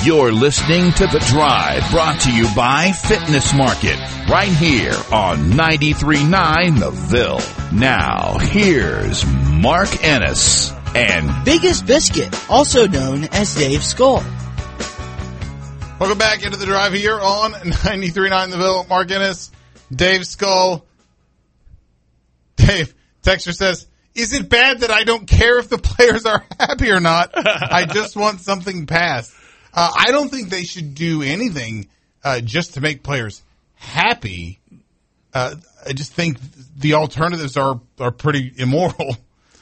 You're listening to The Drive, brought to you by Fitness Market, right here on 93.9 The Ville. Now, here's Mark Ennis and Biggest Biscuit, also known as Dave Skull. Welcome back into The Drive here on 93.9 The Ville. Mark Ennis, Dave Skull. Dave, Texter says, is it bad that I don't care if the players are happy or not? I just want something passed. I don't think they should do anything just to make players happy. I just think the alternatives are pretty immoral.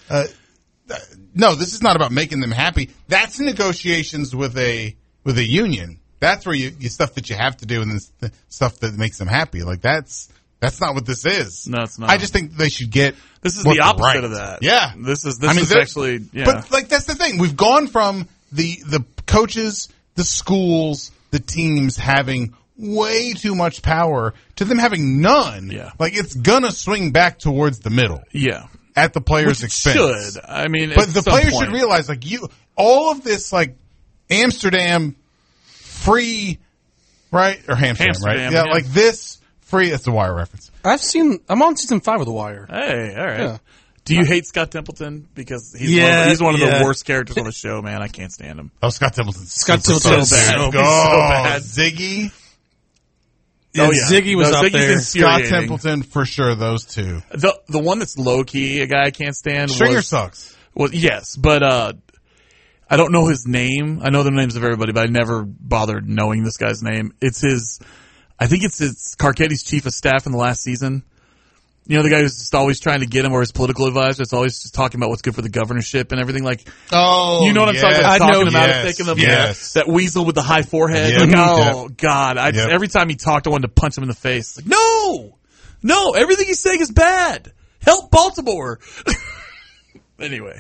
No, this is not about making them happy. That's negotiations with a union. That's where you stuff that you have to do and then stuff that makes them happy. Like that's not what this is. No, it's not. I just think they should get. This is the opposite right. of that. Yeah, this is actually. Yeah. But like that's the thing. We've gone from the coaches, the schools, the teams having way too much power to them having none. Yeah. Like it's gonna swing back towards the middle. Yeah. At the players' Which expense. Should. I mean, but the players should realize, like all of this, like Amsterdam free, right? Or Amsterdam, right? Yeah, like this free. That's the Wire reference. I'm on season 5 of The Wire. Hey, all right. Yeah. Do you hate Scott Templeton? Because he's one of the worst characters on the show, man. I can't stand him. Oh, Scott Templeton. Scott Templeton so bad. Oh, so bad. Ziggy. Yeah, Ziggy was up there. Scott Templeton, for sure, those two. The one that's low-key, a guy I can't stand. Stringer sucks. Well, yes, but I don't know his name. I know the names of everybody, but I never bothered knowing this guy's name. I think it's Carcetti's chief of staff in the last season. You know, the guy who's just always trying to get him, or his political advisor that's always just talking about what's good for the governorship and everything. Like, oh, you know what I'm talking about? Talking about it, thinking of that weasel with the high forehead. Yep. Like, oh, God. Every time he talked, I wanted to punch him in the face. Like, no, everything he's saying is bad. Help Baltimore. Anyway,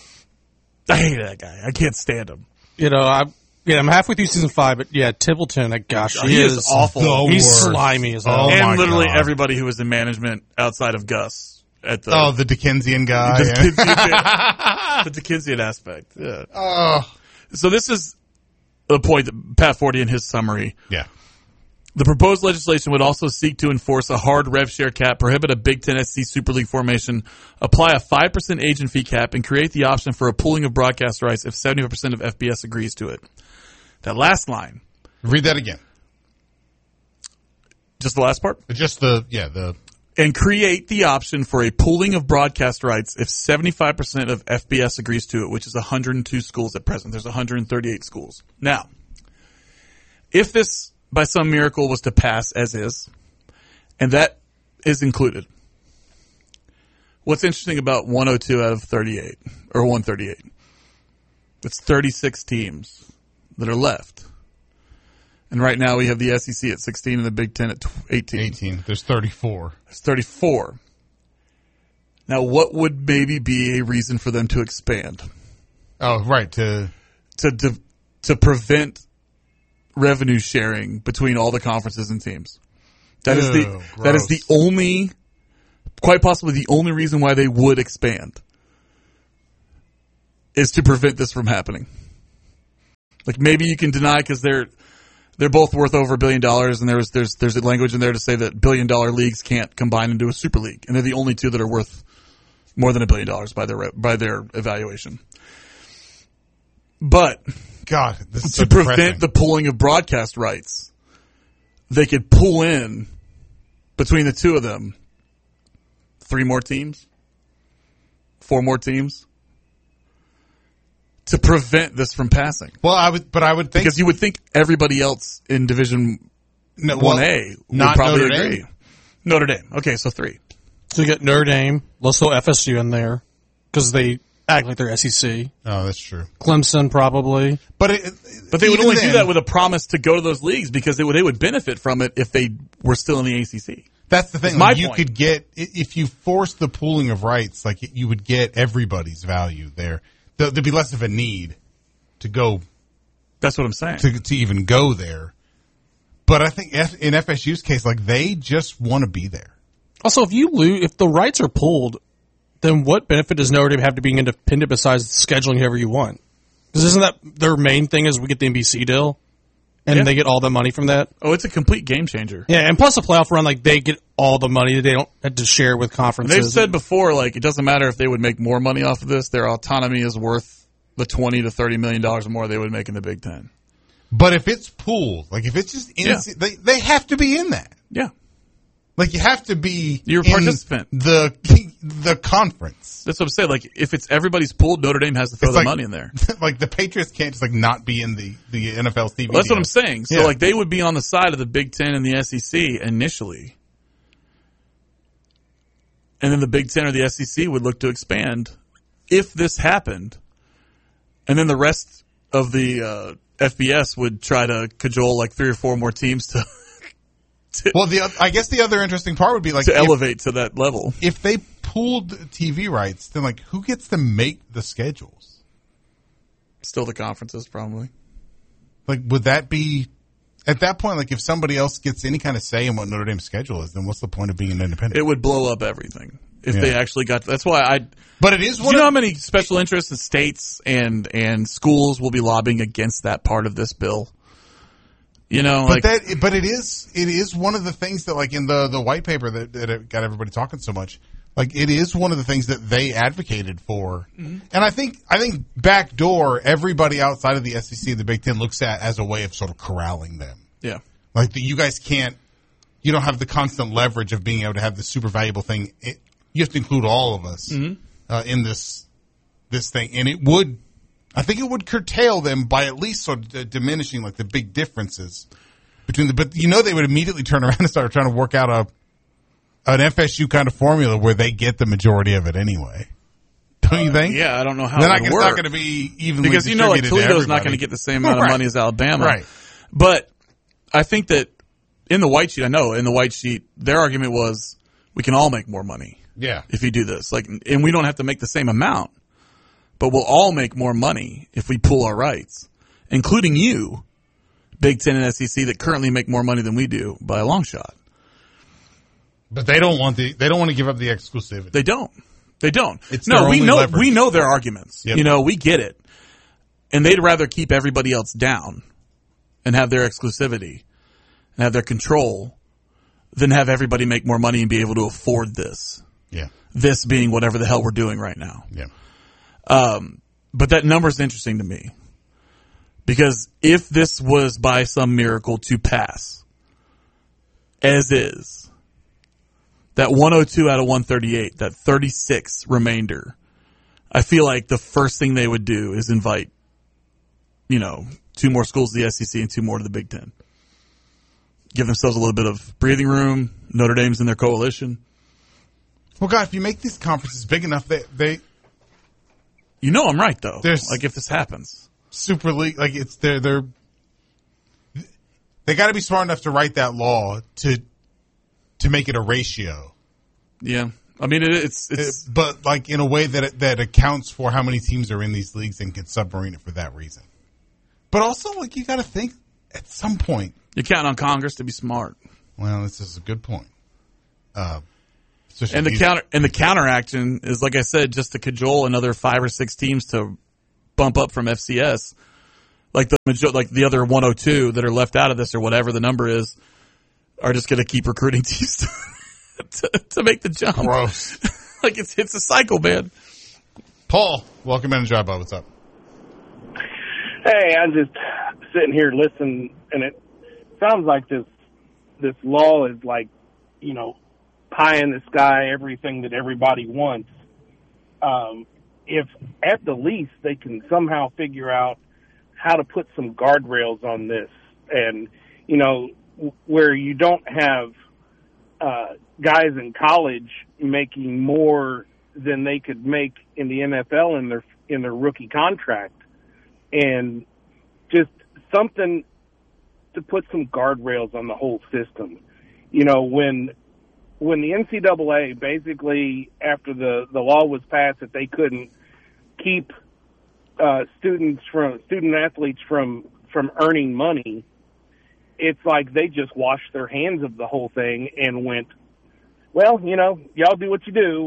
I hate that guy. I can't stand him. You know, I'm halfway through season 5, but yeah, Templeton, gosh, he is awful. He's slimy as hell. And literally everybody who was in management outside of Gus. The Dickensian guy. The Dickensian aspect. Yeah. Oh. So this is the point that Pat Forty in his summary. Yeah. The proposed legislation would also seek to enforce a hard rev share cap, prohibit a Big Ten SEC Super League formation, apply a 5% agent fee cap, and create the option for a pooling of broadcast rights if 75% of FBS agrees to it. That last line. Read that again. Just the last part? Just And create the option for a pooling of broadcast rights if 75% of FBS agrees to it, which is 102 schools at present. There's 138 schools. Now, if this, by some miracle, was to pass as is, and that is included, what's interesting about 102 out of 38, or 138? It's 36 teams that are left. And right now we have the SEC at 16 and the Big Ten at 18. 18. There's 34. There's 34. Now, what would maybe be a reason for them to expand? Oh, right. To prevent revenue sharing between all the conferences and teams. That is the only, quite possibly the only reason why they would expand, is to prevent this from happening. Like, maybe you can deny because they're both worth over $1 billion, and there's a language in there to say that $1 billion leagues can't combine into a super league, and they're the only two that are worth more than $1 billion by their evaluation. But God, this is to so prevent depressing. the pooling of broadcast rights, they could pull in between the two of them 3 more teams, 4 more teams, to prevent this from passing. Well, I would think, because you would think everybody else in Division 1A would probably agree. Notre Dame. Okay, so 3. So you get Notre Dame, let's throw FSU in there because they act like they're SEC. Oh, that's true. Clemson probably, but they would only do that with a promise to go to those leagues because they would benefit from it if they were still in the ACC. That's the thing. Like, you could get, if you force the pooling of rights, like you would get everybody's value there. There'd be less of a need to go. That's what I'm saying. To even go there. But I think in FSU's case, like, they just want to be there. Also, if the rights are pulled, then what benefit does Notre Dame have to being independent besides scheduling whoever you want? Because isn't that their main thing is we get the NBC deal? and Yeah. they get all the money from that. Oh, it's a complete game changer. Yeah, and plus the playoff run, like they get all the money. They don't have to share with conferences. They've said before, like, it doesn't matter if they would make more money off of this. Their autonomy is worth the $20 to $30 million more they would make in the Big Ten. But if it's pooled, like if it's just they have to be in that. Yeah. Like you have to be You're a in participant. The conference. That's what I'm saying. Like, if it's everybody's pooled, Notre Dame has to throw It's the like- money in there. Like the Patriots can't just like not be in the NFL's TV. Well, that's what deal. I'm saying. So, Yeah. like, they would be on the side of the Big Ten and the SEC initially. And then the Big Ten or the SEC would look to expand if this happened. And then the rest of the FBS would try to cajole like 3 or 4 more teams to Well, I guess the other interesting part would be like to elevate to that level. if they pooled TV rights, then like who gets to make the schedules? Still the conferences, probably. Like, would that be at that point? Like, if somebody else gets any kind of say in what Notre Dame's schedule is, then what's the point of being an independent? It would blow up everything if Yeah. they actually got. That's why But it is Do one. you know how Of, many special interests and states and schools will be lobbying against that part of this bill? You know, but like but it is one of the things that like in the white paper that it got everybody talking so much. Like it is one of the things that they advocated for, and I think backdoor everybody outside of the SEC and the Big Ten looks at as a way of sort of corralling them. yeah. Like you guys can't, you don't have the constant leverage of being able to have this super valuable thing. You have to include all of us in this thing, and it would, I think it would curtail them by at least sort of diminishing like the big differences between the. But you know they would immediately turn around and start trying to work out an FSU kind of formula where they get the majority of it anyway. Don't you think? Yeah, I don't know how Then it it's would not work. going to be evenly Because, you know, like distributed to Toledo's not everybody. going to get the same amount of Right. money as Alabama. Right. But I think that in the white sheet, in the white sheet, their argument was we can all make more money Yeah. if you do this. Like, and we don't have to make the same amount, but we'll all make more money if we pool our rights, including you, Big Ten and SEC, that currently make more money than we do by a long shot. But they don't want to give up the exclusivity. They don't. They don't. It's their we only know leverage. we know their arguments. Yep. You know, we get it. And they'd rather keep everybody else down and have their exclusivity and have their control than have everybody make more money and be able to afford this. Yeah. This being whatever the hell we're doing right now. Yeah. But that number's interesting to me. Because if this was by some miracle to pass, as is, that 102 out of 138, that 36 remainder, I feel like the first thing they would do is invite, 2 more schools to the SEC and 2 more to the Big Ten. Give themselves a little bit of breathing room. Notre Dame's in their coalition. Well, God, if you make these conferences big enough, they You know I'm right, though. There's- Like, if this happens. super league like it's they got to be smart enough to write that law to make it a ratio, Yeah. I mean, it's but like in a way that accounts for how many teams are in these leagues and can submarine it for that reason. But also, like you got to think at some point. you're counting on Congress to be smart. Well, this is a good point. And the counteraction is, like I said, just to cajole another 5 or 6 teams to bump up from FCS, like the other 102 that are left out of this or whatever the number is, are just going to keep recruiting teams to make the jump. Gross. Like it's a cycle, man. Paul, welcome in to Drive By. What's up? Hey, I'm just sitting here listening, and it sounds like this law is like, pie in the sky, everything that everybody wants. If at the least they can somehow figure out how to put some guardrails on this, and where you don't have guys in college making more than they could make in the NFL in their rookie contract, and just something to put some guardrails on the whole system. When the NCAA basically, after the law was passed that they couldn't keep student athletes from earning money, it's like they just washed their hands of the whole thing and went, well, y'all do what you do.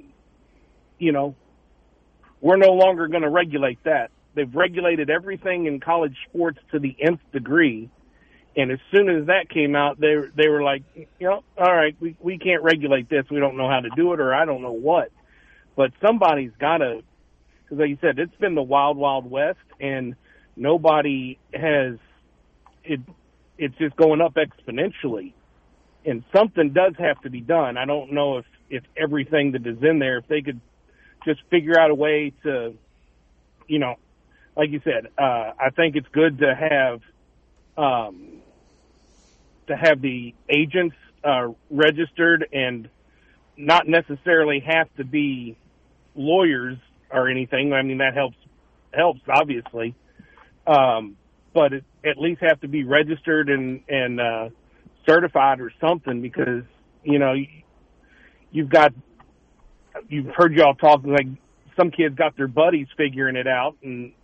We're no longer going to regulate that. They've regulated everything in college sports to the nth degree, And as soon as that came out, they were like, all right, we can't regulate this. We don't know how to do it, or I don't know what. But somebody's got to, because like you said, it's been the wild, wild west, and nobody has it. It's just going up exponentially, and something does have to be done. I don't know if everything that is in there, if they could just figure out a way to, like you said, I think it's good to have the agents registered and not necessarily have to be lawyers or anything. I mean, that helps obviously. But it at least have to be registered and certified or something, because, you've heard y'all talk, like some kids got their buddies figuring it out, and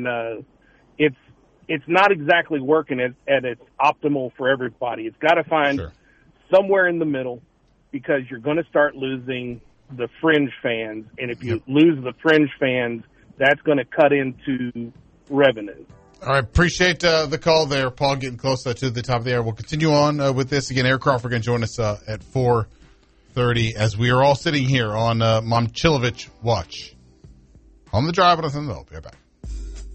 it's not exactly working at its optimal for everybody. It's got to find somewhere in the middle, because you're going to start losing the fringe fans. And if you lose the fringe fans, that's going to cut into revenue. All right, appreciate the call there, Paul, getting close to the top of the hour. We'll continue on with this. Again, Eric Crawford going to join us at 4:30 as we are all sitting here on Momchilovich Watch. On the drive, but I'll be right back.